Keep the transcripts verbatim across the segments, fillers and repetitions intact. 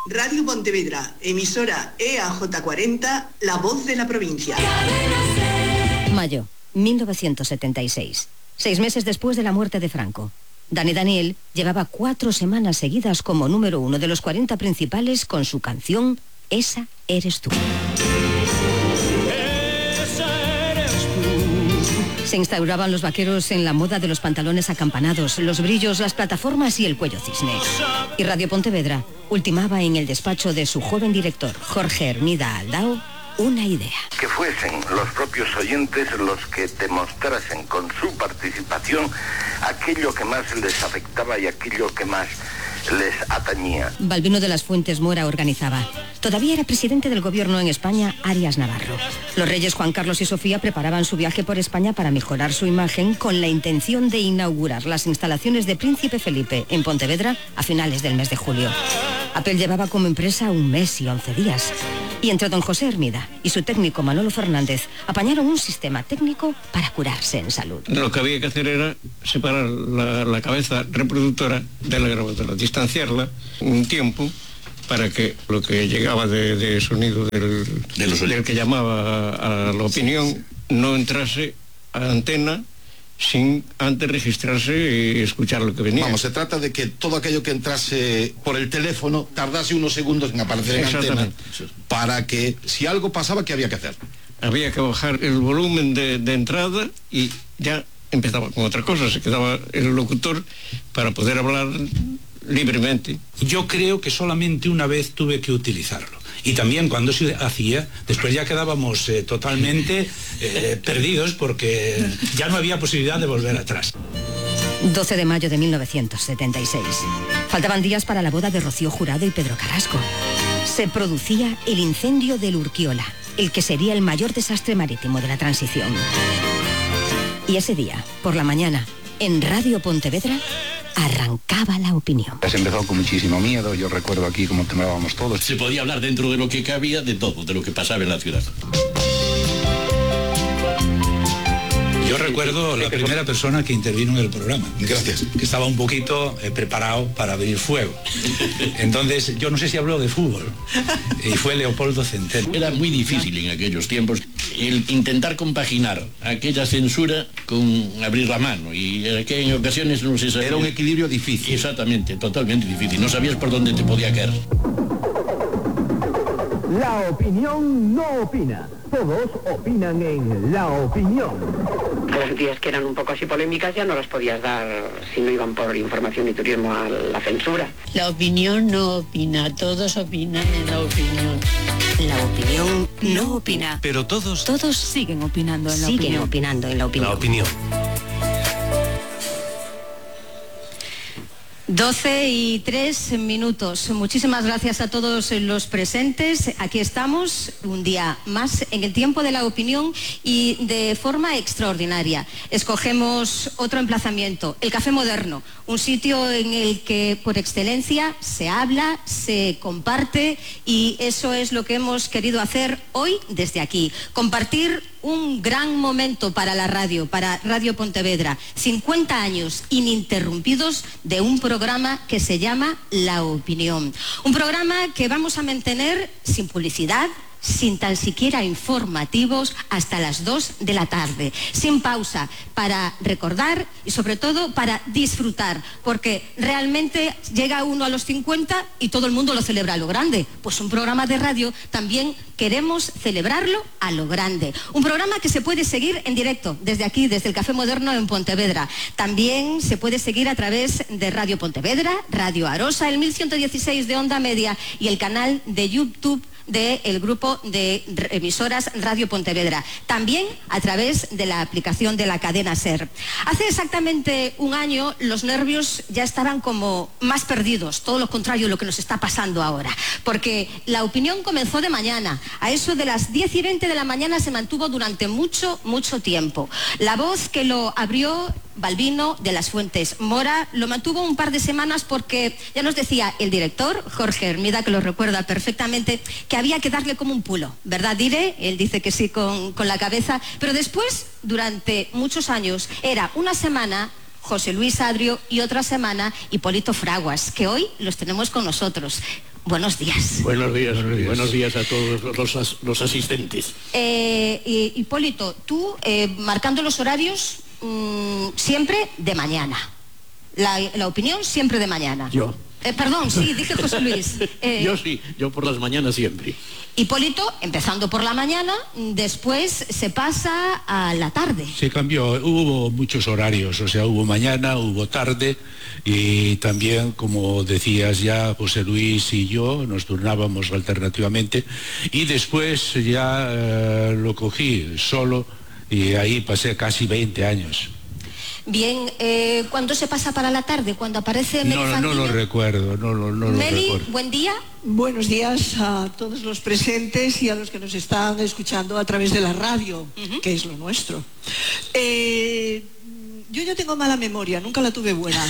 Radio Pontevedra, emisora E A J cuarenta, la voz de la provincia. Mayo, mil novecientos setenta y seis. Seis meses después de la muerte de Franco. Dani Daniel llevaba cuatro semanas seguidas como número uno de los cuarenta principales con su canción Esa eres tú. Se instauraban los vaqueros en la moda de los pantalones acampanados, los brillos, las plataformas y el cuello cisne. Y Radio Pontevedra ultimaba en el despacho de su joven director, Jorge Hermida Aldao, una idea. Que fuesen los propios oyentes los que demostrasen con su participación aquello que más les afectaba y aquello que más les atañía. Balbino de las Fuentes Mora organizaba. Todavía era presidente del gobierno en España, Arias Navarro. Los reyes Juan Carlos y Sofía preparaban su viaje por España para mejorar su imagen con la intención de inaugurar las instalaciones de Príncipe Felipe en Pontevedra a finales del mes de julio. Apple llevaba como empresa un mes y once días. Y entre don José Hermida y su técnico Manolo Fernández apañaron un sistema técnico para curarse en salud. Lo que había que hacer era separar la, la cabeza reproductora de la grabadora, distanciarla un tiempo para que lo que llegaba de, de sonido del, de los del que llamaba a, a la opinión no entrase a la antena sin antes registrarse y escuchar lo que venía. Vamos, se trata de que todo aquello que entrase por el teléfono tardase unos segundos en aparecer en antena, para que si algo pasaba, ¿qué había que hacer? Había que bajar el volumen de, de entrada y ya empezaba con otra cosa, se quedaba el locutor para poder hablar libremente. Yo creo que solamente una vez tuve que utilizarlo. Y también cuando se hacía, después ya quedábamos eh, totalmente eh, perdidos porque ya no había posibilidad de volver atrás. doce de mayo de mil novecientos setenta y seis. Faltaban días para la boda de Rocío Jurado y Pedro Carrasco. Se producía el incendio del Urquiola, el que sería el mayor desastre marítimo de la transición. Y ese día, por la mañana, en Radio Pontevedra, arrancaba la opinión. Se empezó con muchísimo miedo, yo recuerdo aquí cómo temblábamos todos. Se podía hablar dentro de lo que cabía de todo, de lo que pasaba en la ciudad. Yo recuerdo la primera persona que intervino en el programa. Gracias. Que estaba un poquito eh, preparado para abrir fuego. Entonces, yo no sé si habló de fútbol. Y fue Leopoldo Centeno. Era muy difícil en aquellos tiempos el intentar compaginar aquella censura con abrir la mano. Y que en ocasiones no se sabía. Era un equilibrio difícil. Exactamente, totalmente difícil. No sabías por dónde te podía caer. La opinión no opina. Todos opinan en La Opinión. Los días que eran un poco así polémicas ya no las podías dar si no iban por información y turismo a la censura. La opinión no opina, todos opinan en La Opinión. La opinión no opina. Pero todos... Todos siguen opinando en La Opinión. Siguen opinando en La Opinión. La Opinión. doce y tres minutos. Muchísimas gracias a todos los presentes. Aquí estamos un día más en el tiempo de La Opinión y de forma extraordinaria. Escogemos otro emplazamiento, el Café Moderno, un sitio en el que por excelencia se habla, se comparte y eso es lo que hemos querido hacer hoy desde aquí. Compartir un gran momento para la radio, para Radio Pontevedra. cincuenta años ininterrumpidos de un programa que se llama La Opinión. Un programa que vamos a mantener sin publicidad, sin tan siquiera informativos, hasta las dos de la tarde, sin pausa, para recordar y sobre todo para disfrutar, porque realmente llega uno a los cincuenta y todo el mundo lo celebra a lo grande. Pues un programa de radio también queremos celebrarlo a lo grande. Un programa que se puede seguir en directo desde aquí, desde el Café Moderno en Pontevedra. También se puede seguir a través de Radio Pontevedra, Radio Arosa, el mil ciento dieciséis de onda media y el canal de YouTube del grupo de emisoras Radio Pontevedra, también a través de la aplicación de la cadena SER. Hace exactamente un año los nervios ya estaban como más perdidos, todo lo contrario de lo que nos está pasando ahora, porque La Opinión comenzó de mañana, a eso de las diez y veinte de la mañana se mantuvo durante mucho, mucho tiempo. La voz que lo abrió, Balbino de las Fuentes Mora, lo mantuvo un par de semanas porque ya nos decía el director, Jorge Hermida, que lo recuerda perfectamente, que había que darle como un pulo, ¿verdad, Dire? Él dice que sí con, con la cabeza, pero después, durante muchos años, era una semana José Luis Adrio y otra semana Hipólito Fraguas, que hoy los tenemos con nosotros. buenos días. Buenos días, buenos días, buenos días a todos los, los asistentes. Eh, Hipólito, tú eh, marcando los horarios mmm, siempre de mañana. La, la opinión siempre de mañana. Yo. Eh, perdón, sí, dije José Luis. Eh, yo sí, yo por las mañanas siempre. Hipólito, empezando por la mañana, después se pasa a la tarde. Se cambió, hubo muchos horarios, o sea, hubo mañana, hubo tarde, y también, como decías ya, José Luis y yo nos turnábamos alternativamente, y después ya eh, lo cogí solo, y ahí pasé casi veinte años. Bien, eh, ¿cuándo se pasa para la tarde? ¿Cuando aparece Meli No, Fandiño? no lo recuerdo, no, no, no Meli, lo recuerdo. buen día. Buenos días a todos los presentes y a los que nos están escuchando a través de la radio, uh-huh. que es lo nuestro. Eh, yo ya tengo mala memoria, nunca la tuve buena,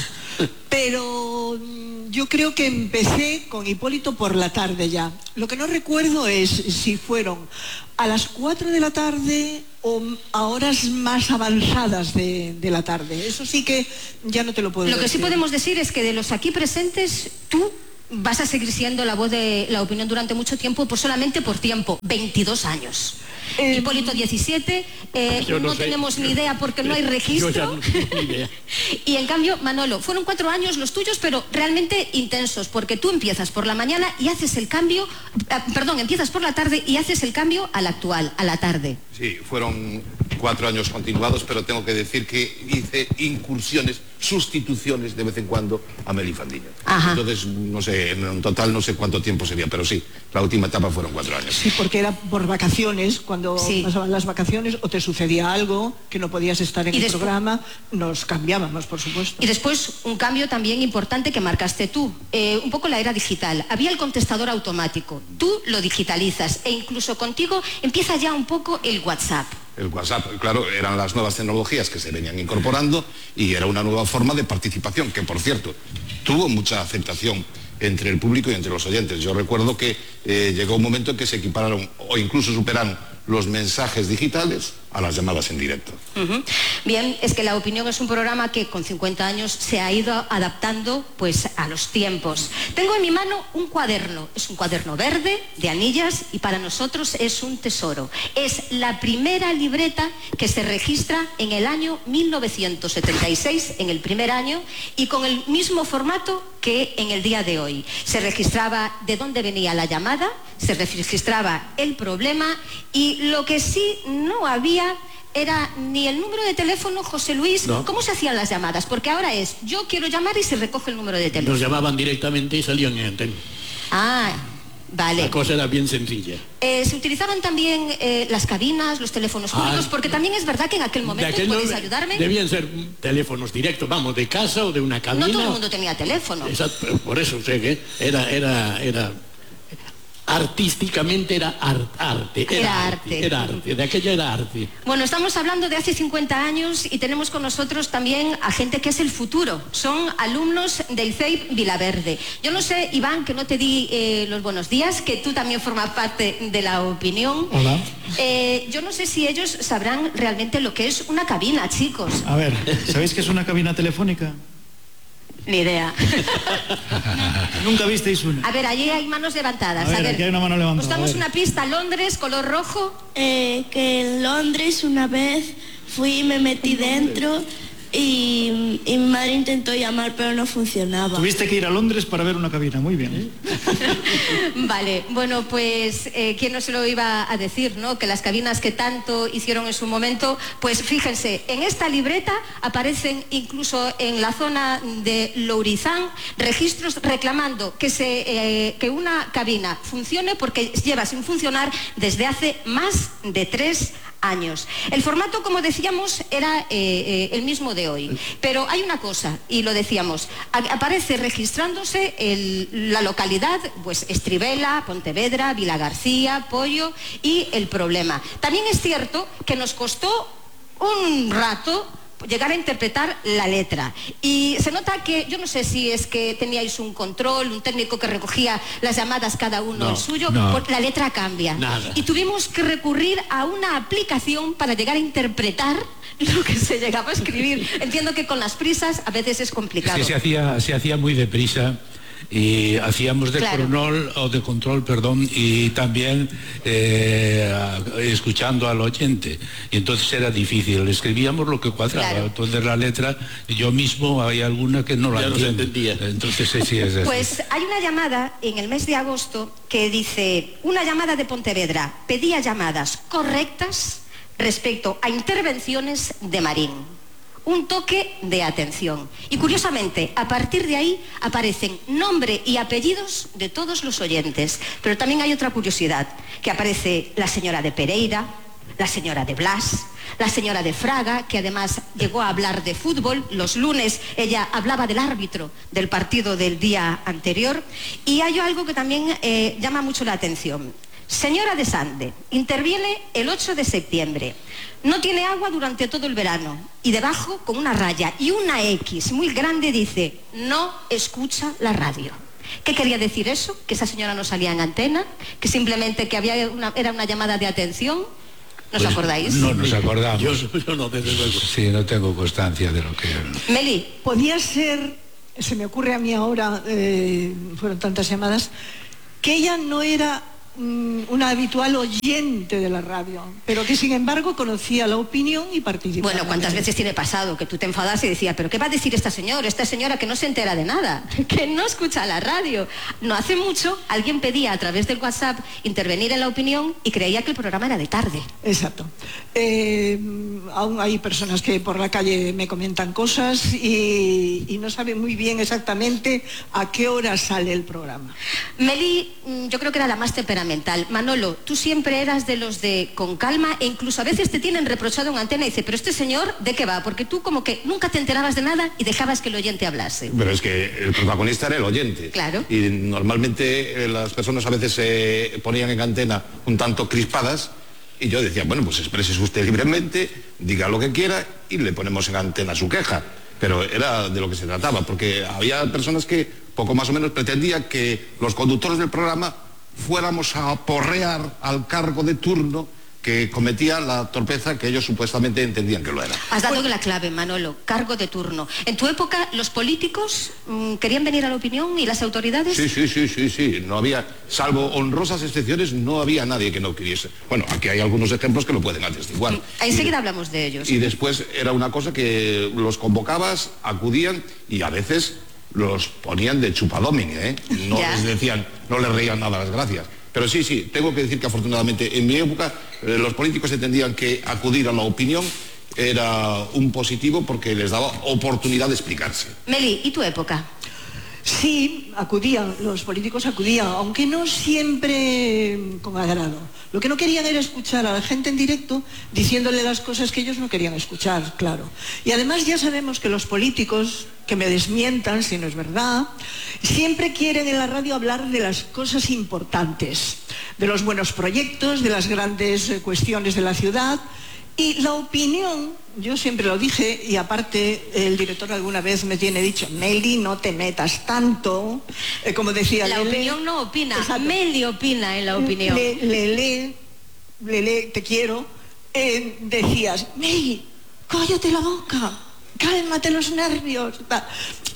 pero yo creo que empecé con Hipólito por la tarde ya. Lo que no recuerdo es si fueron a las cuatro de la tarde o a horas más avanzadas de, de la tarde. Eso sí que ya no te lo puedo decir. Lo que sí podemos decir es que de los aquí presentes, tú vas a seguir siendo la voz de la opinión durante mucho tiempo, pues solamente por tiempo, veintidós años. Eh, Hipólito diecisiete, eh, no, no tenemos ni idea porque no hay registro. Yo ya no tengo ni idea. Y en cambio, Manolo, fueron cuatro años los tuyos, pero realmente intensos, porque tú empiezas por la mañana y haces el cambio, eh, perdón, empiezas por la tarde y haces el cambio al actual, a la tarde. Sí, fueron cuatro años continuados, pero tengo que decir que hice incursiones, sustituciones de vez en cuando a Meli Fandiño. Ajá. Entonces, no sé, en total no sé cuánto tiempo sería, pero sí, la última etapa fueron cuatro años. Sí, porque era por vacaciones, cuando sí. pasaban las vacaciones o te sucedía algo que no podías estar en el después, programa, nos cambiábamos, por supuesto. Y después un cambio también importante que marcaste tú, eh, un poco la era digital. Había el contestador automático, tú lo digitalizas e incluso contigo empieza ya un poco el WhatsApp. El WhatsApp, claro, eran las nuevas tecnologías que se venían incorporando y era una nueva forma de participación, que por cierto, tuvo mucha aceptación entre el público y entre los oyentes. Yo recuerdo que eh, llegó un momento en que se equipararon o incluso superaron los mensajes digitales a las llamadas en directo. Uh-huh. Bien, es que La Opinión es un programa que con cincuenta años se ha ido adaptando pues a los tiempos. Tengo en mi mano un cuaderno, es un cuaderno verde de anillas y para nosotros es un tesoro. Es la primera libreta que se registra en el año mil novecientos setenta y seis, en el primer año, y con el mismo formato que en el día de hoy. Se registraba de dónde venía la llamada, se registraba el problema y lo que sí no había era ni el número de teléfono, José Luis. No. ¿Cómo se hacían las llamadas? Porque ahora es, yo quiero llamar y se recoge el número de teléfono. Nos llamaban directamente y salían en antena. Ah, vale. La cosa era bien sencilla. Eh, se utilizaban también eh, las cabinas, los teléfonos públicos, ah, porque también es verdad que en aquel momento, aquel ¿puedes no, ayudarme? Debían ser teléfonos directos, vamos, de casa o de una cabina. No todo el mundo tenía teléfono. Exacto, por eso sé que era, era, era... artísticamente era art, arte, era, era arte, arte, era arte, de aquella era arte. Bueno, estamos hablando de hace cincuenta años y tenemos con nosotros también a gente que es el futuro, son alumnos del C E I P Vilaverde. Yo no sé, Iván, que no te di eh, los buenos días, que tú también formas parte de La Opinión. Hola. Eh, yo no sé si ellos sabrán realmente lo que es una cabina, chicos. A ver, ¿sabéis qué es una cabina telefónica? Ni idea. Nunca visteis una. A ver, allí hay manos levantadas. A ver, a ver, aquí hay una mano levantada. Nos damos una pista. Londres, color rojo. Eh, que en Londres una vez fui y me metí dentro y, y mi madre intentó llamar pero no funcionaba. Tuviste que ir a Londres para ver una cabina, muy bien. Vale, bueno, pues eh, quién no se lo iba a decir, ¿no? Que las cabinas que tanto hicieron en su momento, pues fíjense, en esta libreta aparecen incluso en la zona de Lourizán registros reclamando que, se, eh, que una cabina funcione porque lleva sin funcionar desde hace más de tres años. El formato, como decíamos, era eh, eh, el mismo de hoy, pero hay una cosa, y lo decíamos, a- aparece registrándose el, la localidad, pues Estribela, Pontevedra, Vilagarcía, Pollo y El Problema. También es cierto que nos costó un rato llegar a interpretar la letra y se nota que, yo no sé si es que teníais un control, un técnico que recogía las llamadas cada uno No, el suyo, no. porque la letra cambia. Nada. Y tuvimos que recurrir a una aplicación para llegar a interpretar lo que se llegaba a escribir. Entiendo que con las prisas a veces es complicado. Sí, se hacía, se hacía muy deprisa. y hacíamos de Claro. control o de control, perdón, y también eh, escuchando al oyente. Y entonces era difícil, escribíamos lo que cuadraba. Claro. Entonces la letra, yo mismo hay alguna que no la Ya no se entiendo. entendía. Entonces sí, sí, es así. Pues hay una llamada en el mes de agosto que dice, una llamada de Pontevedra, pedía llamadas correctas respecto a intervenciones de Marín. Un toque de atención. Y curiosamente, a partir de ahí aparecen nombre y apellidos de todos los oyentes. Pero también hay otra curiosidad, que aparece la señora de Pereira, la señora de Blas, la señora de Fraga, que además llegó a hablar de fútbol. Los lunes ella hablaba del árbitro del partido del día anterior. Y hay algo que también eh, llama mucho la atención. Señora de Sande, interviene el ocho de septiembre. No tiene agua durante todo el verano. Y debajo, con una raya y una X muy grande, dice, no escucha la radio. ¿Qué quería decir eso? Que esa señora no salía en antena, que simplemente que había una, era una llamada de atención. ¿No os Pues, acordáis? No nos acordamos. Yo, yo no, desde luego. Sí, no tengo constancia de lo que... Meli. Podía ser, se me ocurre a mí ahora, eh, fueron tantas llamadas, que ella no era una habitual oyente de la radio, pero que sin embargo conocía la opinión y participaba. Bueno, ¿cuántas veces tiene pasado que tú te enfadas y decías, pero qué va a decir esta señora, esta señora que no se entera de nada, que no escucha la radio? No hace mucho alguien pedía a través del WhatsApp intervenir en la opinión y creía que el programa era de tarde. Exacto. Eh, aún hay personas que por la calle me comentan cosas y, y no saben muy bien exactamente a qué hora sale el programa. Meli, yo creo que era la más temperamental. Manolo, tú siempre eras de los de con calma e incluso a veces te tienen reprochado en antena y dice, pero este señor, ¿de qué va? Porque tú como que nunca te enterabas de nada y dejabas que el oyente hablase. Pero es que el protagonista era el oyente. Claro. Y normalmente eh, las personas a veces se ponían en antena un tanto crispadas y yo decía, bueno, pues exprese usted libremente, diga lo que quiera y le ponemos en antena su queja. Pero era de lo que se trataba, porque había personas que poco más o menos pretendían que los conductores del programa fuéramos a aporrear al cargo de turno que cometía la torpeza que ellos supuestamente entendían que lo era. Has dado la clave, Manolo, cargo de turno. En tu época, ¿los políticos mmm, querían venir a la opinión y las autoridades? Sí, sí, sí, sí, sí. No había, salvo honrosas excepciones, no había nadie que no queriese. Bueno, aquí hay algunos ejemplos que lo pueden atestiguar. Mm, enseguida hablamos de ellos. Y después era una cosa que los convocabas, acudían y a veces los ponían de chupadómine, ¿eh? No les decían, no les reían nada las gracias. Pero sí, sí, tengo que decir que afortunadamente en mi época eh, los políticos entendían que acudir a la opinión era un positivo porque les daba oportunidad de explicarse. Meli, ¿y tu época? Sí, acudían, los políticos acudían, aunque no siempre con agrado. Lo que no querían era escuchar a la gente en directo diciéndole las cosas que ellos no querían escuchar, claro. Y además ya sabemos que los políticos, que me desmientan si no es verdad, siempre quieren en la radio hablar de las cosas importantes, de los buenos proyectos, de las grandes cuestiones de la ciudad. Y la opinión, yo siempre lo dije, y aparte el director alguna vez me tiene dicho, Meli, no te metas tanto, eh, como decía La Lele. opinión no opina, Meli opina en la opinión. Le, Lele, Lele, te quiero, eh, decías, Meli, cállate la boca, cálmate los nervios. Ta.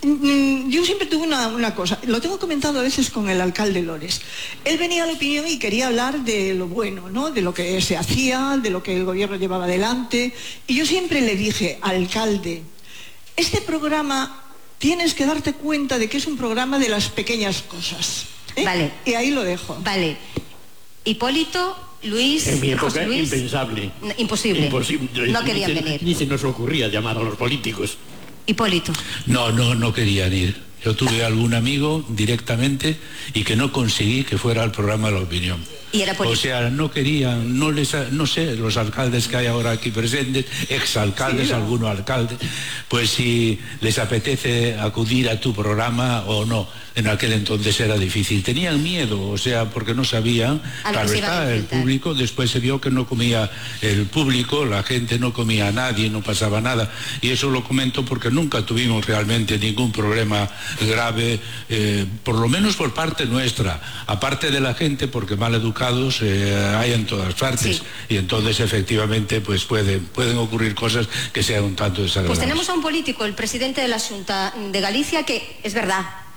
Yo siempre tuve una, una cosa, lo tengo comentado a veces con el alcalde Lores. Él venía a la opinión y quería hablar de lo bueno, ¿no? De lo que se hacía, de lo que el gobierno llevaba adelante. Y yo siempre le dije, alcalde, este programa tienes que darte cuenta de que es un programa de las pequeñas cosas. ¿eh? Vale. Y ahí lo dejo. Vale. Hipólito, Luis, En mi época, José Luis, impensable. No, imposible. Imposible. No Ni querían se- venir. Ni se nos ocurría llamar a los políticos. Hipólito. No, no, no querían ir. Yo tuve algún amigo directamente y que no conseguí que fuera al programa La Opinión. Y era O político. sea, no querían, no les, no sé, los alcaldes que hay ahora aquí presentes, exalcaldes, Sí, no. alguno alcalde, pues si les apetece acudir a tu programa o no. En aquel entonces era difícil. Tenían miedo, o sea, porque no sabían, A lo claro que se iban a está, el enfrentar. público, después se vio que no comía el público, la gente no comía a nadie, no pasaba nada. Y eso lo comento porque nunca tuvimos realmente ningún problema grave, eh, por lo menos por parte nuestra, aparte de la gente, porque mal educados eh, hay en todas partes. Sí. Y entonces efectivamente pues pueden, pueden ocurrir cosas que sean un tanto desagradables. Pues tenemos a un político, el presidente de la Xunta de Galicia, que es verdad,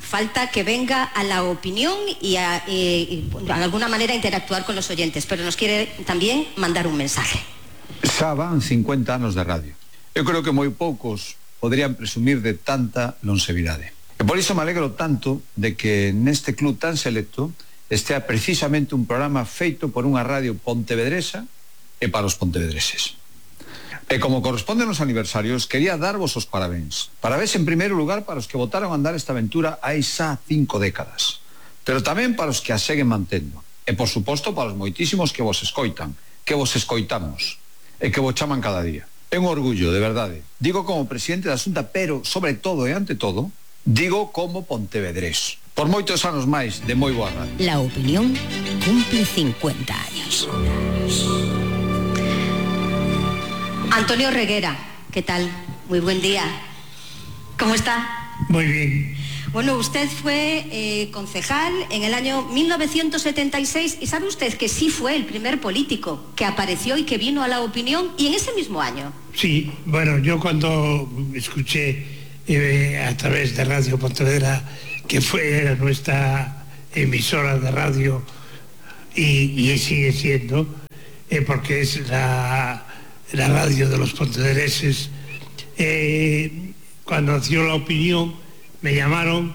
falta que venga a la opinión y, a, y, y de alguna manera interactuar con los oyentes, pero nos quiere también mandar un mensaje. Xa van cincuenta anos de radio. Eu creo que moi poucos poderían presumir de tanta longevidade. E por iso me alegro tanto de que neste club tan selecto estea precisamente un programa feito por unha radio pontevedresa e para os pontevedreses. E como corresponden os aniversarios, quería darvos os parabéns. Parabéns en primeiro lugar para os que votaron a andar esta aventura hai xa cinco décadas, pero tamén para os que a seguen mantendo. E por suposto para os moitísimos que vos escoitan, que vos escoitamos e que vos chaman cada día. É un orgullo, de verdade. Digo como presidente da Xunta, pero sobre todo e ante todo, digo como pontevedrés. Por moitos anos máis de moi boa radio. La opinión cumple cincuenta años. Antonio Reguera, ¿qué tal? Muy buen día. ¿Cómo está? Muy bien. Bueno, usted fue eh, concejal en el año mil novecientos setenta y seis y sabe usted que sí fue el primer político que apareció y que vino a La Opinión, y en ese mismo año. Sí, bueno, yo cuando escuché eh, a través de Radio Pontevedra, que fue nuestra emisora de radio y, y sigue siendo, eh, porque es la, la radio de los pontevedreses, eh, cuando nació La Opinión me llamaron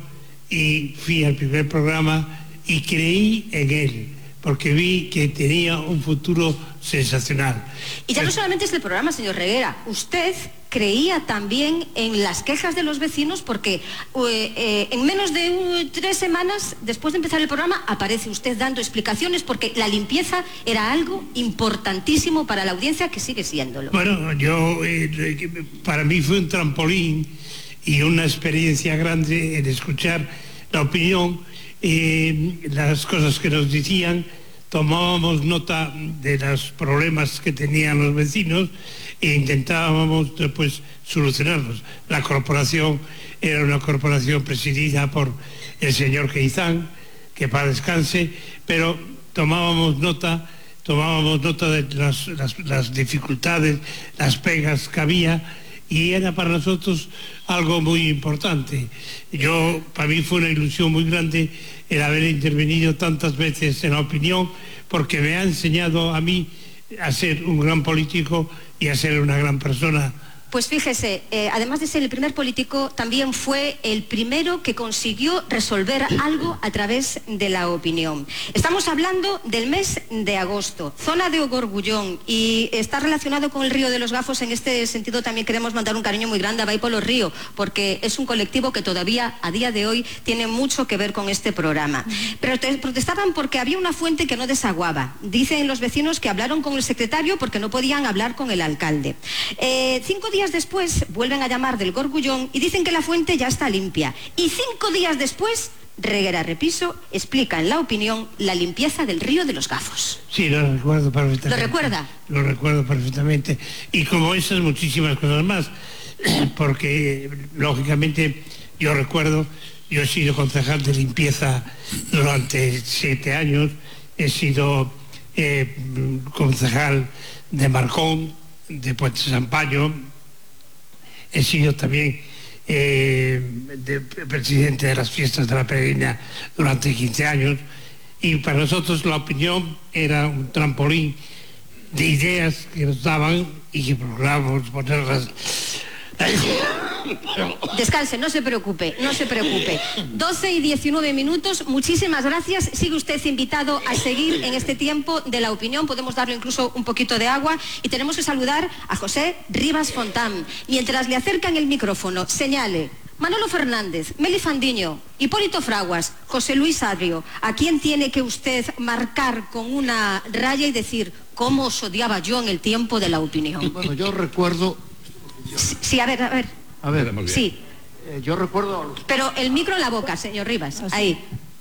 y fui al primer programa y creí en él, porque vi que tenía un futuro sensacional. Y ya no solamente es el programa, señor Reguera, usted creía también en las quejas de los vecinos, porque eh, eh, en menos de uh, tres semanas después de empezar el programa aparece usted dando explicaciones, porque la limpieza era algo importantísimo para la audiencia, que sigue siéndolo. Bueno, yo eh, para mí fue un trampolín y una experiencia grande en escuchar La Opinión, eh, las cosas que nos decían, tomábamos nota de los problemas que tenían los vecinos e intentábamos después solucionarlos. La corporación era una corporación presidida por el señor Queizán, que para descanse, pero tomábamos nota, tomábamos nota de las, las, las dificultades, las pegas que había, y era para nosotros algo muy importante. Yo, para mí fue una ilusión muy grande el haber intervenido tantas veces en La Opinión, porque me ha enseñado a mí a ser un gran político y a ser una gran persona. Pues fíjese, eh, además de ser el primer político, también fue el primero que consiguió resolver algo a través de La Opinión. Estamos hablando del mes de agosto, zona de Ogorgullón, y está relacionado con el Río de los Gafos. En este sentido también queremos mandar un cariño muy grande a Vaipolo Río, porque es un colectivo que todavía a día de hoy tiene mucho que ver con este programa. Pero te protestaban porque había una fuente que no desaguaba. Dicen los vecinos que hablaron con el secretario porque no podían hablar con el alcalde. Eh, cinco días después vuelven a llamar del Gorgullón y dicen que la fuente ya está limpia. Y cinco días después, Reguera Repiso explica en La Opinión la limpieza del Río de los Gafos. Sí, lo recuerdo perfectamente. ¿Lo recuerda? Lo recuerdo perfectamente. Y como esas muchísimas cosas más, porque lógicamente yo recuerdo, yo he sido concejal de limpieza durante siete años, he sido eh, concejal de Marcón, de Puente Sampaio, he sido también eh, de, presidente de las fiestas de la Peregrina durante quince años, y para nosotros La Opinión era un trampolín de ideas que nos daban y que procurábamos ponerlas. Descanse, no se preocupe, no se preocupe. doce y diecinueve minutos, muchísimas gracias. Sigue usted invitado a seguir en este tiempo de La Opinión. Podemos darle incluso un poquito de agua, y tenemos que saludar a José Rivas Fontán. Mientras le acercan el micrófono, señale: Manolo Fernández, Meli Fandiño, Hipólito Fraguas, José Luis Adrio, ¿a quién tiene que usted marcar con una raya y decir cómo os odiaba yo en el tiempo de La Opinión? Bueno, yo recuerdo... Sí, sí, a ver, a ver. A ver, sí. Eh, yo recuerdo... Pero el micro en la boca, señor Rivas, ahí.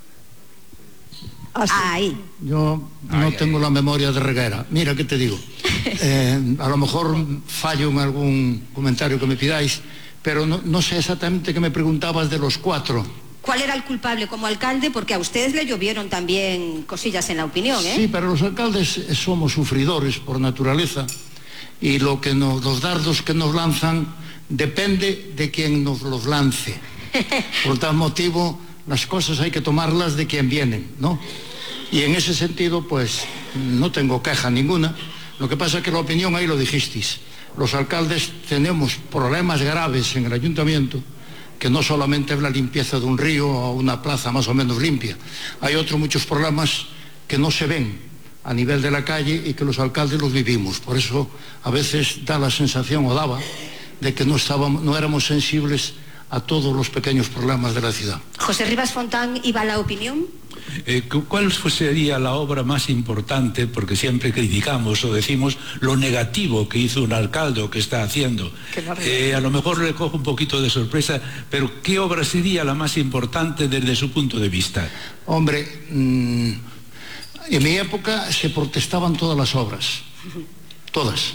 Ahí. Yo no ay, tengo ay. la memoria de Reguera. Mira, ¿qué te digo? Eh, a lo mejor fallo en algún comentario que me pidáis, pero no, no sé exactamente qué me preguntabas de los cuatro. ¿Cuál era el culpable como alcalde? Porque a ustedes le llovieron también cosillas en La Opinión, ¿eh? Sí, pero los alcaldes somos sufridores por naturaleza, y lo que nos, los dardos que nos lanzan depende de quien nos los lance. Por tal motivo, las cosas hay que tomarlas de quien vienen, ¿no? Y en ese sentido, pues, no tengo queja ninguna. Lo que pasa es que la opinión, ahí lo dijisteis, los alcaldes tenemos problemas graves en el ayuntamiento, que no solamente es la limpieza de un río o una plaza más o menos limpia. Hay otros muchos problemas que no se ven a nivel de la calle y que los alcaldes los vivimos. Por eso a veces da la sensación, o daba, de que no, estábamos, no éramos sensibles a todos los pequeños problemas de la ciudad. José Rivas Fontán, ¿iba la opinión? Eh, ¿Cuál sería la obra más importante? Porque siempre criticamos o decimos lo negativo que hizo un alcalde o que está haciendo. Eh, a lo mejor le cojo un poquito de sorpresa, pero ¿qué obra sería la más importante desde su punto de vista? Hombre, mmm, en mi época se protestaban todas las obras, todas.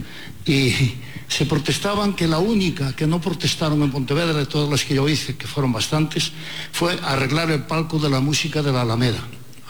Y se protestaban, que la única que no protestaron en Pontevedra, de todas las que yo hice, que fueron bastantes, fue arreglar el palco de la música de la Alameda.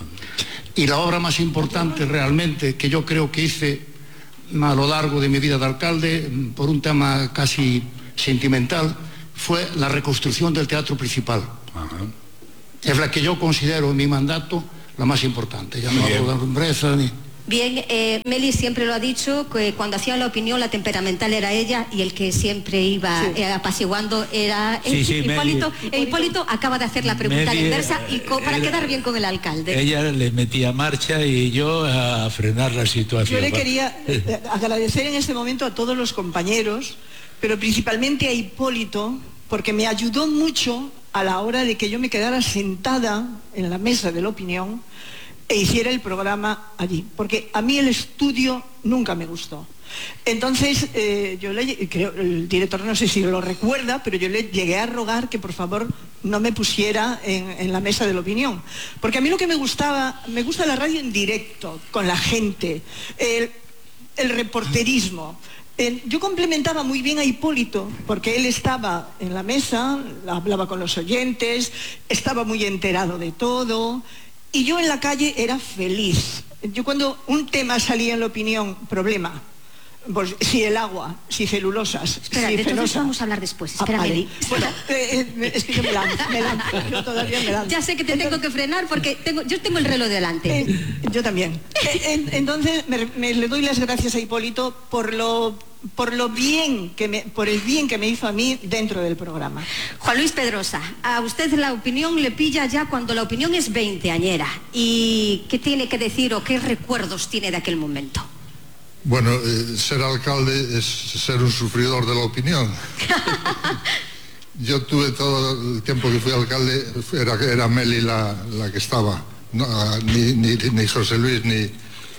Y la obra más importante realmente que yo creo que hice a lo largo de mi vida de alcalde, por un tema casi sentimental, fue la reconstrucción del teatro principal. Ajá. Es la que yo considero en mi mandato la más importante. Ya no hablo de rumbreza ni... Bien, eh, Meli siempre lo ha dicho, que cuando hacía la opinión la temperamental era ella y el que siempre iba sí. eh, apaciguando era sí, sí, Hipólito. Meli. Eh, Hipólito acaba de hacer la pregunta Meli, inversa y co, para quedar bien con el alcalde. Ella le metía marcha y yo a frenar la situación. Yo le quería eh, agradecer en este momento a todos los compañeros, pero principalmente a Hipólito, porque me ayudó mucho a la hora de que yo me quedara sentada en la mesa de la opinión e hiciera el programa allí, porque a mí el estudio nunca me gustó. Entonces, eh, yo le, creo, el director no sé si lo recuerda, pero yo le llegué a rogar que por favor no me pusiera en, en la mesa de la opinión, porque a mí lo que me gustaba, me gusta la radio en directo, con la gente, el, el reporterismo. Eh, yo complementaba muy bien a Hipólito, porque él estaba en la mesa, hablaba con los oyentes, estaba muy enterado de todo. Y yo en la calle era feliz. Yo cuando un tema salía en la opinión, problema, pues si el agua, si celulosas, espera, si de fenosa. todo eso vamos a hablar después. Espera, ah, vale. Meli. Bueno, eh, eh, es que yo me lanzo, me lanzo, yo todavía me lanzo. Ya sé que te entonces, tengo que frenar porque tengo, yo tengo el reloj delante. Eh, yo también. Eh, entonces me, me le doy las gracias a Hipólito por lo por lo bien que me, por el bien que me hizo a mí dentro del programa. Juan Luis Pedrosa, a usted la opinión le pilla ya cuando la opinión es veinteañera. ¿Y qué tiene que decir o qué recuerdos tiene de aquel momento? Bueno, eh, ser alcalde es ser un sufridor de la opinión. Yo tuve todo el tiempo que fui alcalde, era, era Meli la, la que estaba, no, ni, ni, ni José Luis ni...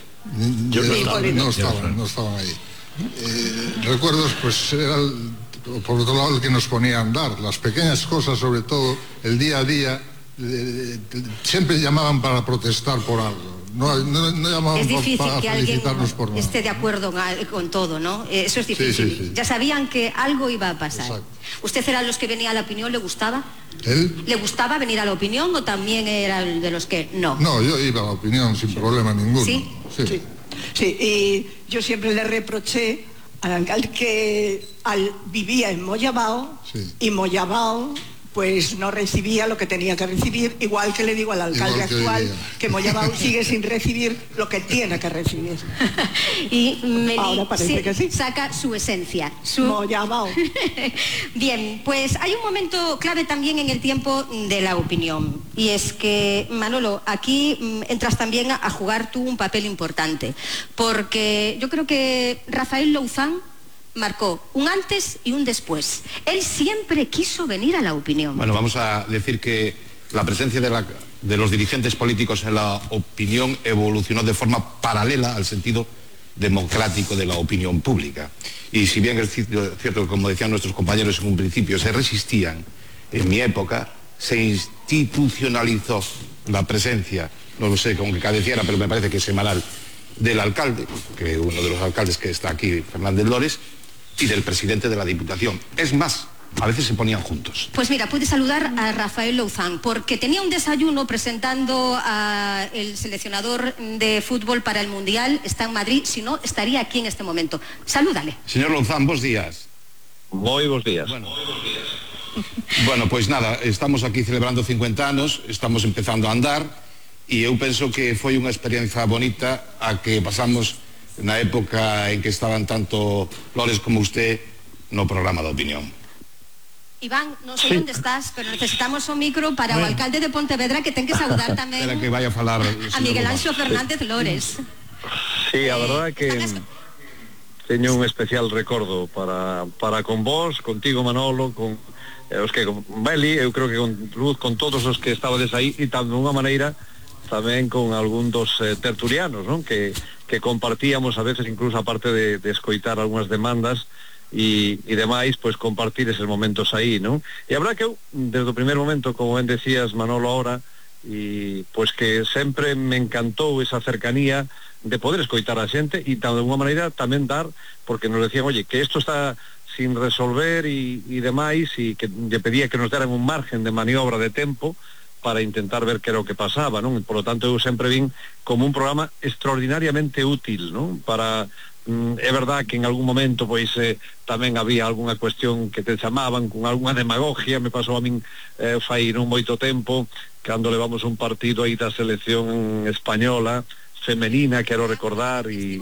ni Yo no, estaba, no, estaban, no estaban ahí. Eh, recuerdos, pues era el, por otro lado el que nos ponía a andar, las pequeñas cosas, sobre todo el día a día, eh, siempre llamaban para protestar por algo. No, no, no llamaban es difícil para que alguien por nada. esté de acuerdo con todo, ¿no? Eso es difícil. Sí, sí, sí. Ya sabían que algo iba a pasar. Exacto. ¿Usted era de los que venía a la opinión? ¿Le gustaba? ¿Él? ¿Le gustaba venir a la opinión o también era de los que no? No, yo iba a la opinión sin problema ninguno. ¿Sí? Sí. Sí. Sí, y yo siempre le reproché al alcalde que al, vivía en Moyabao, sí. Y Moyabao pues no recibía lo que tenía que recibir, igual que le digo al alcalde que actual diría. Que Moyabao sigue sin recibir lo que tiene que recibir. Y Meli ahora parece sí, que sí. Saca su esencia. Su... Moyabao. Bien, pues hay un momento clave también en el tiempo de la opinión, y es que, Manolo, aquí mm, entras también a, a jugar tú un papel importante, porque yo creo que Rafael Louzán marcó un antes y un después. Él siempre quiso venir a la opinión. Bueno, vamos a decir que la presencia de, la, de los dirigentes políticos en la opinión evolucionó de forma paralela al sentido democrático de la opinión pública. Y si bien es cierto, como decían nuestros compañeros en un principio, se resistían, en mi época se institucionalizó la presencia, no lo sé con qué cabecera, pero me parece que es semanal, del alcalde, que uno de los alcaldes que está aquí, Fernández Lores, y del presidente de la Diputación. Es más, a veces se ponían juntos. Pues mira, puede saludar a Rafael Louzán, porque tenía un desayuno presentando al seleccionador de fútbol para el Mundial, está en Madrid, si no, estaría aquí en este momento. Salúdale. Señor Louzán, buenos días. Muy buenos días. Bueno, Bueno, pois nada, estamos aquí celebrando cincuenta anos, estamos empezando a andar, e eu penso que foi unha experiencia bonita a que pasamos na época en que estaban tanto Lores como usted no programa da opinión. Iván, non sei sí. onde estás, pero necesitamos un micro para bueno. o alcalde de Pontevedra, que ten que saudar tamén Era que vai a falar a Miguel Anxo Fernández Lores. Sí, a verdade é que teño un especial recordo para, para con vos, contigo Manolo, con eh, os que con Beli, eu creo que con Luz, con todos os que estabades aí, e tamén de unha maneira tamén con algún dos eh, tertulianos, non? Que, que compartíamos a veces, incluso aparte de, de escoitar algunhas demandas e, e demais, pois compartir eses momentos aí, non? E a verdad que eu, desde o primer momento, como ben decías Manolo ahora, e pois que sempre me encantou esa cercanía de poder escoitar a xente e de alguma maneira tamén dar, porque nos decían, oye, que isto está sin resolver e, e demais, e que lle pedía que nos deran un margen de maniobra de tempo para intentar ver que era o que pasaba, non? E, por lo tanto, eu sempre vin como un programa extraordinariamente útil, non? Para... É verdad que en algún momento pois eh, tamén había algunha cuestión que te chamaban con algunha demagogia, me pasou a min eh, fai non moito tempo cando levamos un partido aí da selección española femenina, quero recordar, e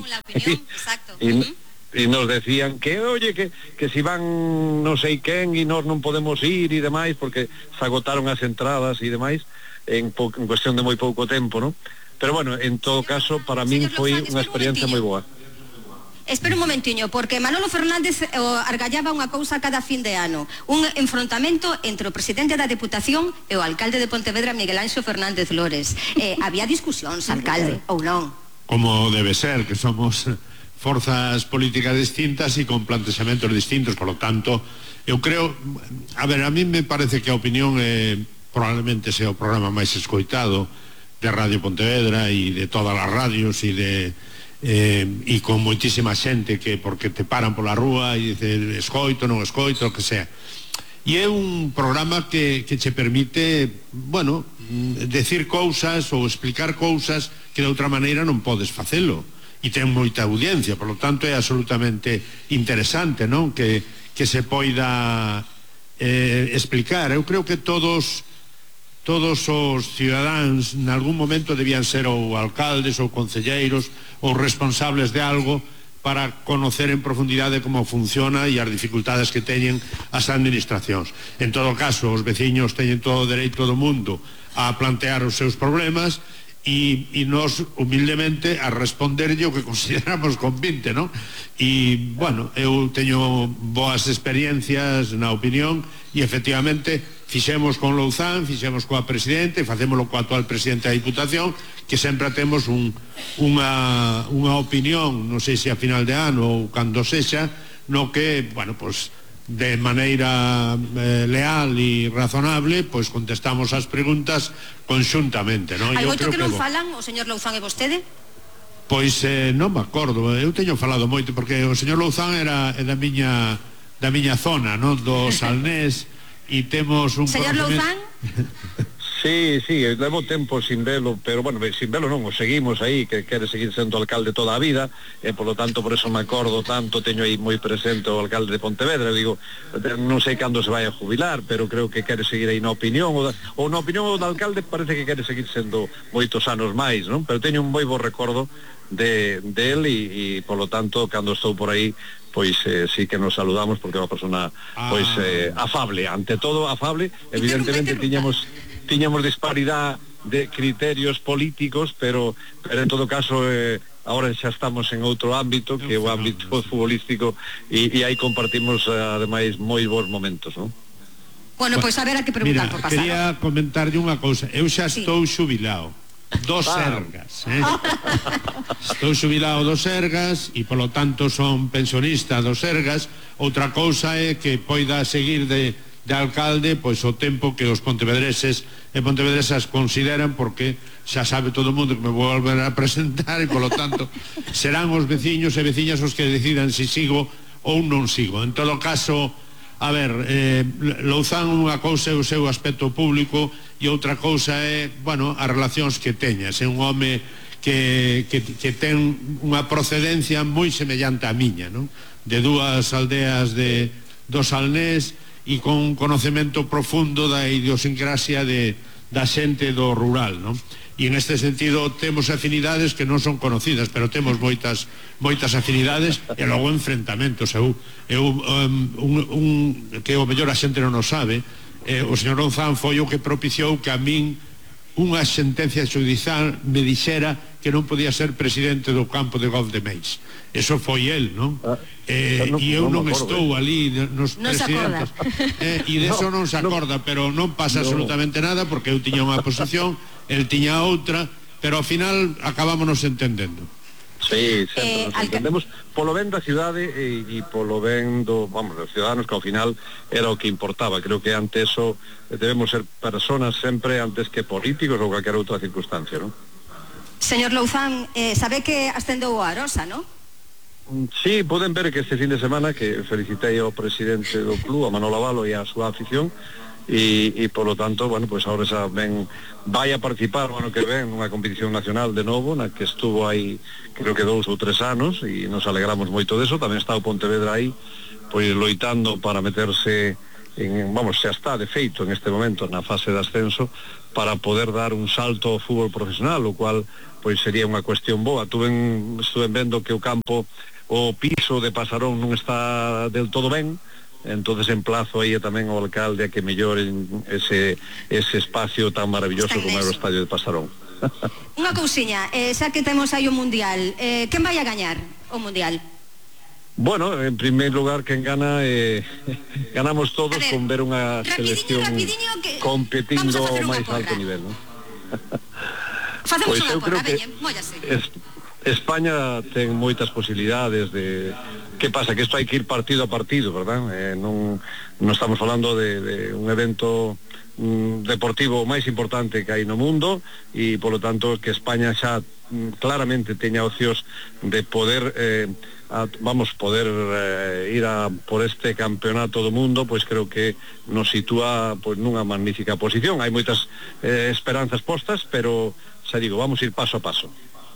e, e nos decían que, oye, que, que si van non sei quen e nós non podemos ir e demais porque se agotaron as entradas e demais en, en cuestión de moi pouco tempo, non? Pero bueno, en todo caso, para min foi unha experiencia moi boa. Espera un momentiño, porque Manolo Fernández o, argallaba unha cousa cada fin de ano, un enfrontamento entre o presidente da Deputación e o alcalde de Pontevedra, Miguel Anxo Fernández Lores. Eh, había discusións, alcalde, ou non? Como debe ser, que somos forzas políticas distintas e con plantexamentos distintos, por lo tanto, eu creo, a ver, a mí me parece que a opinión é, probablemente sea o programa máis escoitado de Radio Pontevedra e de todas as radios e de... Eh, e con moitísima xente que porque te paran pola rúa e dicen escoito, non escoito, o que sea, e é un programa que, que che permite, bueno, decir cousas ou explicar cousas que de outra maneira non podes facelo, e ten moita audiencia, por lo tanto é absolutamente interesante, non? Que, que se poida eh, explicar. Eu creo que todos todos os cidadáns en algún momento debían ser ou alcaldes ou concelleiros ou responsables de algo para conocer en profundidade como funciona e as dificultades que teñen as administracións. En todo caso, os veciños teñen todo o dereito do mundo a plantear os seus problemas e, e nos humildemente a responderlle o que consideramos convinte, non? E, bueno, eu teño boas experiencias na opinión e efectivamente fixemos con Louzán, fixemos coa presidente, facémoslo coa actual presidente da Diputación, que sempre temos un, unha, unha opinión, non sei se a final de ano ou cando sexa, no que, bueno, pois de maneira eh, leal e razonable, pois contestamos as preguntas conxuntamente, non? Hai moito que non falan o señor Louzán e vostede? Pois eh, non me acordo, eu teño falado moito porque o señor Louzán era da miña da miña zona, non? Do Salnés. E temos un... Señor Louzán? Sí, sí, levo tempo sin velo, pero bueno, sin velo non, o seguimos aí, que quere seguir sendo alcalde toda a vida, e por lo tanto por eso me acordo tanto, teño aí moi presente o alcalde de Pontevedra, digo, non sei cando se vai a jubilar, pero creo que quere seguir aí na opinión, ou, da, ou na opinión do alcalde parece que quere seguir sendo moitos anos máis, non? Pero teño un moi bo recordo de, de él e, e por lo tanto, cando estou por aí, pois eh, sí que nos saludamos porque é unha persona pois eh, afable, ante todo afable, evidentemente tiñamos tiñamos disparidade de criterios políticos, pero, pero en todo caso eh, ahora xa estamos en outro ámbito, que é o ámbito futbolístico, e, e aí compartimos ademais moi bons momentos, non? Bueno, pois a ver a que preguntar por pasar. Quería comentarlle unha cousa, eu xa estou sí. xubilado dos Sergas, eh? Estou xubilado dos Sergas e polo tanto son pensionista dos Sergas. Outra cousa é que poida seguir de, de alcalde pois o tempo que os pontevedreses e pontevedresas consideran, porque xa sabe todo o mundo que me vou volver a presentar e polo tanto serán os veciños e veciñas os que decidan se sigo ou non sigo. En todo caso, a ver, eh, Louzán unha cousa é o seu aspecto público e outra cousa é, bueno, as relacións que teñas. É un home que, que, que ten unha procedencia moi semellante á miña, non? De dúas aldeas de, do Salnés, e con conocemento profundo da idiosincrasia de, da xente do rural, non? E en este sentido temos afinidades que non son conocidas, pero temos moitas moitas afinidades e logo enfrentamentos. Eu, eu um, un, un, que o mellor a xente non o sabe, eh, o señor Louzán foi o que propiciou que a min unha sentencia judicial me dixera que non podía ser presidente do campo de golf de Meis. Eso foi el, non? Ah, eh, no, e eu non, non estou ali nos non presidentes eh, e de eso non se acorda, pero non pasa no. absolutamente nada, porque eu tiña unha posición, el tiña outra, pero ao final acabámonos entendendo. Sí, sempre eh, nos entendemos polo ben da cidade e, e polo ben do, vamos, dos ciudadanos, que ao final era o que importaba. Creo que ante eso debemos ser personas sempre antes que políticos ou calquera outra circunstancia, non? Señor Louzán, eh, sabe que ascendeu a Arosa, non? Sí, poden ver que este fin de semana que felicitei ao presidente do club, a Manolo Avalo, e a súa afición, e, e polo tanto, bueno, pues ahora xa ven, vai a participar o ano que ven nunha competición nacional de novo, na que estuvo aí creo que dous ou tres anos, e nos alegramos moito deso. Tamén está o Pontevedra aí pois loitando para meterse en, vamos, xa está de feito en este momento na fase de ascenso, para poder dar un salto ao fútbol profesional, o cual pois sería unha cuestión boa. Tuven, estuven vendo que o campo, o piso de Pasarón non está del todo ben, entonces emplazo aí tamén ao alcalde a que melloren ese, ese espacio tan maravilloso como é o estadio de Pasarón. Unha cousiña, eh, xa que temos aí o Mundial, eh, quen vai a gañar o Mundial? Bueno, en primer lugar, quen gana, eh, ganamos todos ver, con ver unha selección que competindo ao máis alto nivel, non? Facemos pues unha porra, veñe, móllase. España ten moitas posibilidades de... Que pasa? Que isto hai que ir partido a partido, verdad? Eh, non, non estamos falando de, de un evento mm, deportivo máis importante que hai no mundo, e polo tanto que España xa mm, claramente teña opcións de poder eh, a, vamos, poder eh, ir a por este campeonato do mundo, pois creo que nos sitúa pois nunha magnífica posición. Hai moitas eh, esperanzas postas, pero xa digo, vamos a ir paso a paso.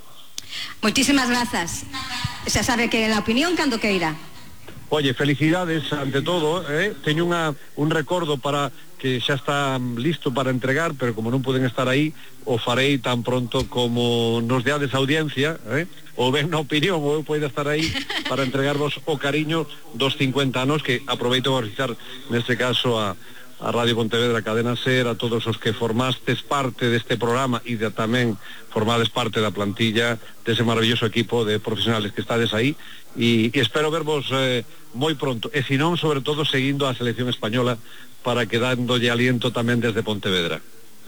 Moitísimas grazas. Xa sabe que la opinión cando queira. Oye, felicidades ante todo, eh? Teño unha, un recordo para que xa está listo para entregar, pero como non poden estar aí, o farei tan pronto como nos deades audiencia, eh? ou ben na opinión, ou eu poida estar aí para entregarvos o cariño dos cincuenta anos, que aproveito a realizar neste caso a a Radio Pontevedra, Cadena Ser, a todos os que formastes parte deste programa e de tamén formades parte da plantilla dese maravilloso equipo de profesionales que estades aí, e, e espero vervos eh, moi pronto, e se non, sobre todo, seguindo a selección española, para que dándolle aliento tamén desde Pontevedra.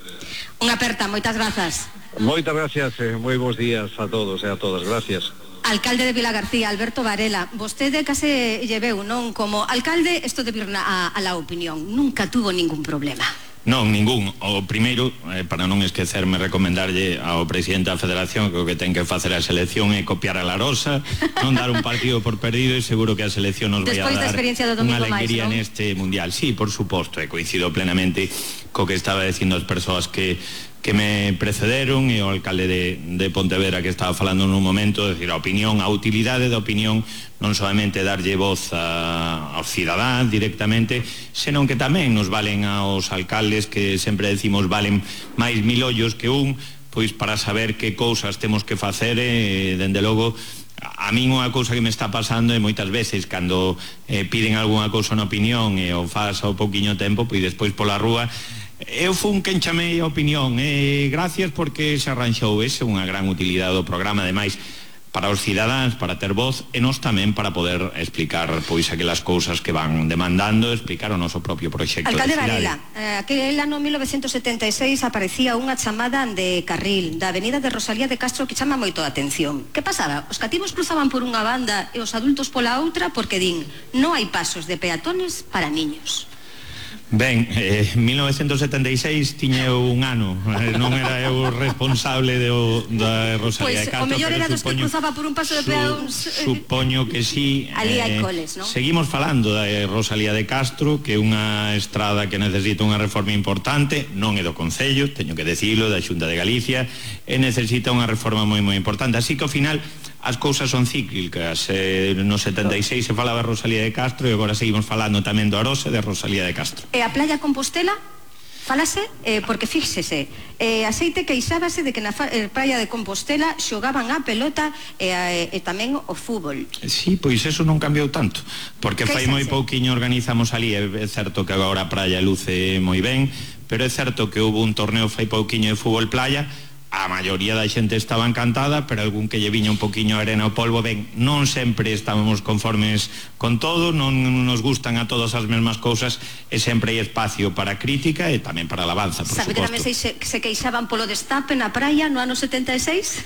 Unha aperta, moitas grazas. Moitas gracias, eh, moi bons días a todos e a todas, gracias. Alcalde de Vilagarcía, Alberto Varela, vostede case lleveu, non? Como alcalde, isto de vir a, a la opinión, nunca tuvo ningún problema. Non, ningún. O primeiro, eh, para non esquecerme, recomendarlle ao presidente da Federación que o que ten que facer a selección é copiar a Larosa, non dar un partido por perdido, e seguro que a selección nos vai a dar unha alegría máis, neste Mundial. Sí, por suposto, e coincido plenamente co que estaba dicindo as persoas que que me precederon, e o alcalde de, de Pontevedra que estaba falando nun momento, decir, a opinión, a utilidade da opinión, non solamente darlle voz a, aos cidadáns directamente, senón que tamén nos valen aos alcaldes, que sempre decimos valen máis mil ollos que un, pois para saber que cousas temos que facer, e dende logo a min unha cousa que me está pasando é moitas veces cando eh, piden algunha cousa na opinión e o faz ao pouquiño tempo, pois despois pola rúa eu fun quen chamei a opinión, e gracias porque se arranxou. Esa é unha gran utilidade do programa, ademais para os cidadáns, para ter voz, e nós tamén para poder explicar pois aquelas cousas que van demandando, explicar o noso propio proxecto. Alcalde Varela, eh, aquel ano mil novecentos setenta e seis aparecía unha chamada de carril da avenida de Rosalía de Castro que chama moito a atención. Que pasaba? Os cativos cruzaban por unha banda e os adultos pola outra, porque din, non hai pasos de peatones para niños. Ben, eh, mil novecentos setenta e seis tiña eu un ano, eh, non era eu responsable do, da Rosalía pues, de Castro. Pois o mellor era dos que cruzaba por un paso de peóns. Su, supoño que sí. Ali hai coles, non? Seguimos falando da Rosalía de Castro, que é unha estrada que necesita unha reforma importante, non é do Concello, teño que decirlo, da Xunta de Galicia, e necesita unha reforma moi moi importante, así que ao final as cousas son cíclicas. Eh, no setenta e seis se falaba de Rosalía de Castro e agora seguimos falando tamén do Arosa e de Rosalía de Castro. E a Playa Compostela? Falase, eh, porque fíxese, eh, a xeite queixábase de que na eh, Praia de Compostela xogaban a pelota e, e, e tamén o fútbol. Sí, pois eso non cambiou tanto, porque fai moi pouquiño organizamos ali, é, é certo que agora a praia luce moi ben, pero é certo que houve un torneo fai pouquiño de fútbol playa. A maioría da xente estaba encantada, pero algún que lle viña un poquinho arena ao polvo, ben, non sempre estábamos conformes con todo, non nos gustan a todas as mesmas cousas e sempre hai espacio para crítica e tamén para alabanza, por Sabe suposto. que tamén se, se queixaban polo destape na praia no ano setenta e seis?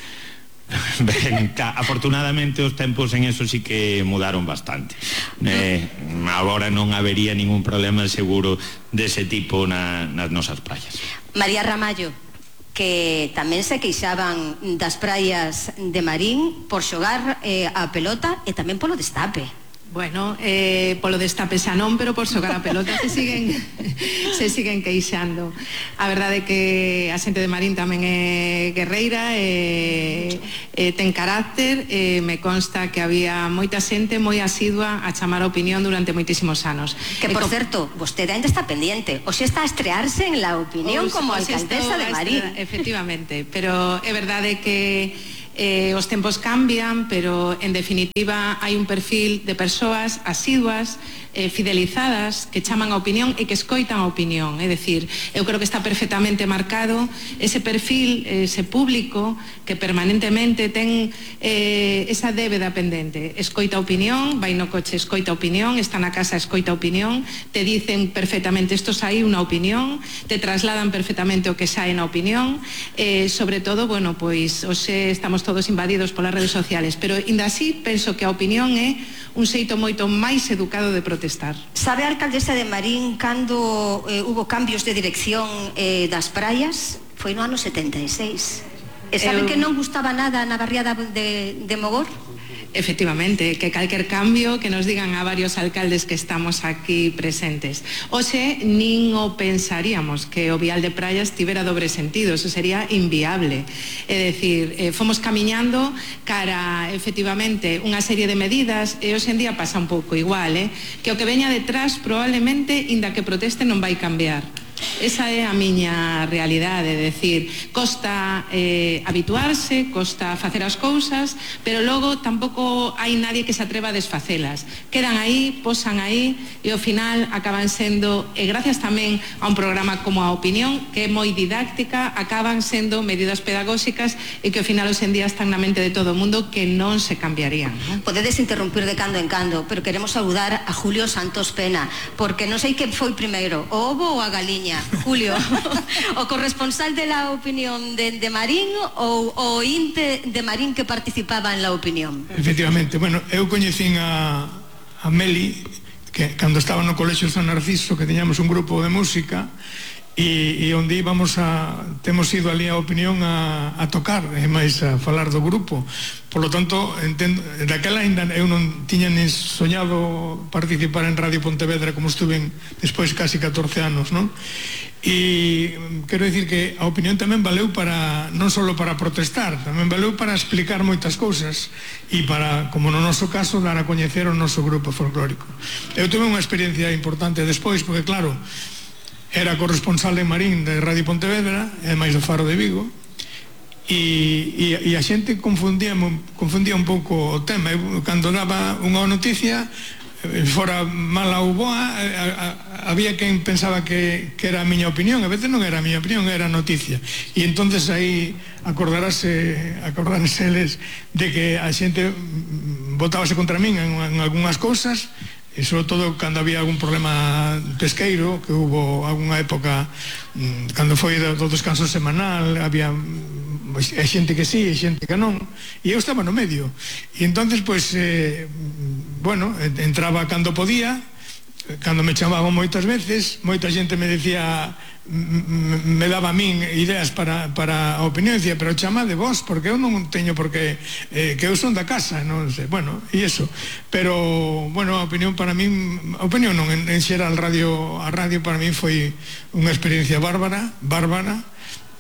Ben, ca, afortunadamente os tempos en eso sí que mudaron bastante. Eh, agora non habería ningún problema seguro dese tipo na, nas nosas praias. María Ramallo, que tamén se queixaban das praias de Marín por xogar eh, a pelota e tamén polo destape. Bueno, eh, polo destape xa non, pero por xogar a pelota se siguen se siguen queixando. A verdade é que a xente de Marín tamén é guerreira e, e ten carácter e me consta que había moita xente moi asidua a chamar a opinión durante moitísimos anos. Que, por certo, vostede ainda está pendiente, o xe está a estrearse en La Opinión como alcaldesa de Marín. Efectivamente, pero é verdade que Eh, os tempos cambian, pero en definitiva hai un perfil de persoas asiduas, eh, fidelizadas, que chaman a opinión e que escoitan a opinión. É dicir, eu creo que está perfectamente marcado ese perfil, ese público que permanentemente ten eh, esa débeda pendente. Escoita a opinión, vai no coche, escoita a opinión, está na casa, escoita a opinión, te dicen perfectamente isto saí unha opinión, te trasladan perfectamente o que sae na opinión, eh, sobre todo, bueno, pois hoxe estamos todos invadidos polas redes sociales, pero ainda así penso que a opinión é un xeito moito máis educado de protestar. Sabe a alcaldesa de Marín cando eh, hubo cambios de dirección eh, das praias? Foi no ano setenta e seis. E sabe Eu... que non gustaba nada na barriada de, de Mogor? Efectivamente, que calquer cambio que nos digan a varios alcaldes que estamos aquí presentes. Oxe, nin o pensaríamos que o vial de praias tivera dobre sentido, eso sería inviable. É dicir, eh, fomos camiñando cara, efectivamente, unha serie de medidas e hoxe en día pasa un pouco igual, eh? que o que veña detrás probablemente, inda que proteste, non vai cambiar. Esa é a miña realidade, é dicir, costa eh, habituarse, costa facer as cousas, pero logo tampouco hai nadie que se atreva a desfacelas. Quedan aí, posan aí e ao final acaban sendo, e gracias tamén a un programa como a Opinión, que é moi didáctica, acaban sendo medidas pedagóxicas e que ao final hoxe en día están na mente de todo o mundo que non se cambiarían, non? Podedes interrumpir de cando en cando, pero queremos saudar a Julio Santos Pena, porque non sei que foi primeiro, o ovo ou a galiña. Julio, o corresponsal de La Opinión de, de Marín ou o inte de Marín que participaba en La Opinión? Efectivamente, bueno, eu coñecín a, a Meli que cando estaba no Colexio San Narciso, que teñamos un grupo de música e, e onde íbamos a temos ido ali a Opinión a, a tocar e máis a falar do grupo. Por lo tanto, entendo, daquela ainda eu non tiña nin soñado participar en Radio Pontevedra como estuve despois casi catorce anos, non? E quero dicir que a Opinión tamén valeu para non só para protestar, tamén valeu para explicar moitas cousas e para, como no noso caso, dar a coñecer o noso grupo folclórico. Eu tuve unha experiencia importante despois, porque claro, era corresponsal de Marín de Radio Pontevedra e máis do Faro de Vigo e, e, e a xente confundía, confundía un pouco o tema. Eu, cando daba unha noticia, fora mala ou boa, a, a, había quen pensaba que, que era a miña opinión, a veces non era a miña opinión, era a noticia, e entonces aí acordarase acordarase eles de que a xente votábase contra min en, en algunhas cousas, e sobre todo cando había algún problema pesqueiro, que hubo algunha época cando foi do, do descanso semanal, había é xente que sí, é xente que non, e eu estaba no medio, e entonces pois eh, bueno, entraba cando podía, cando me chamaban moitas veces, moita xente me decía, me daba a min ideas para, para a opinión, decía, pero chamade vos, porque eu non teño porque eh, que eu son da casa, non sei, bueno, e iso, pero bueno, a opinión para min, a opinión non, en, en xeral radio, a radio para min foi unha experiencia bárbara, bárbara,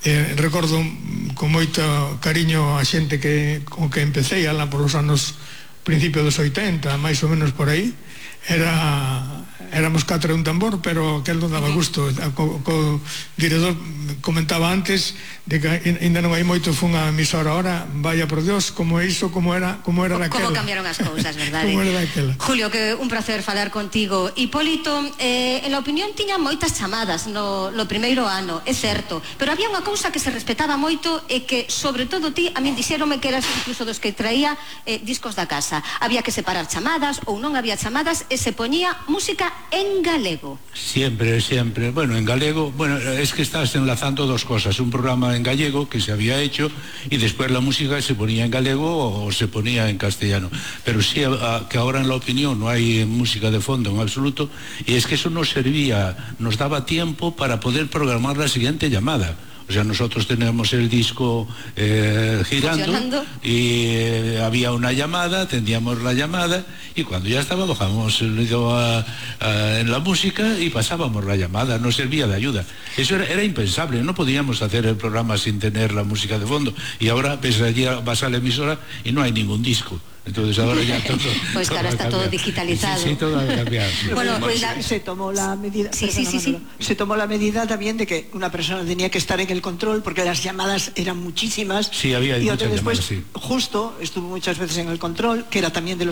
eh, recordo con moito cariño a xente que, con que empecé alá polos anos principio dos oitenta, máis ou menos por aí. Era éramos catro e un tambor, pero aquel non daba gusto. Co, co director comentaba antes de que ainda non hai moito, fun a emisora ahora, vaya por Dios, como é iso, como era, como era daquela. Como cambiaron as cousas, verdade? Como era daquela. Julio, que un placer falar contigo. Hipólito, eh, en la opinión tiña moitas chamadas no, no primeiro ano, é certo, pero había unha cousa que se respetaba moito e que, sobre todo ti, a min dixéronme que eras incluso dos que traía eh, discos da casa. Había que separar chamadas ou non había chamadas e se poñía música en galego. Siempre, siempre. Bueno, en galego, bueno, es que estás enlazando dos cosas. Un programa en gallego que se había hecho y después la música se ponía en galego o se ponía en castellano. Pero sí a, que ahora en la opinión no hay música de fondo en absoluto, y es que eso nos servía, nos daba tiempo para poder programar la siguiente llamada. O sea, nosotros teníamos el disco eh, girando y eh, había una llamada, atendíamos la llamada y cuando ya estaba bajábamos el dedo a, a, en la música y pasábamos la llamada, nos servía de ayuda. Eso era, era impensable, no podíamos hacer el programa sin tener la música de fondo. Y ahora ves allí, vas a la emisora y no hay ningún disco. Entonces ahora ya todo... Pues claro, está todo digitalizado. Sí, sí, todo ha cambiado. Sí. Bueno, pues la, se tomó la medida... Sí, sí, sí, sí. Se tomó la medida también de que una persona tenía que estar en el control porque las llamadas eran muchísimas. Sí, había y muchas después, llamadas, sí. Justo, estuvo muchas veces en el control, que era también de los